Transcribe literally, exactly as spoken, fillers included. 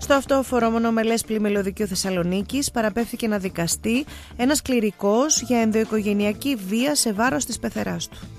Στο αυτόφορο μονομελές πλημμυλωδικείο Θεσσαλονίκης παραπέμφθηκε να δικαστεί ένας κληρικός για ενδοοικογενειακή βία σε βάρος της πεθεράς του.